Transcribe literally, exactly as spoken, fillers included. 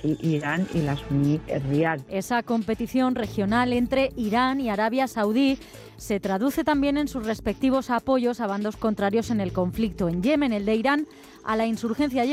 Irán y la suní Riad. Esa competición regional entre Irán y Arabia Saudí se traduce también en sus respectivos apoyos a bandos contrarios en el conflicto. En Yemen, el de Irán a la insurgencia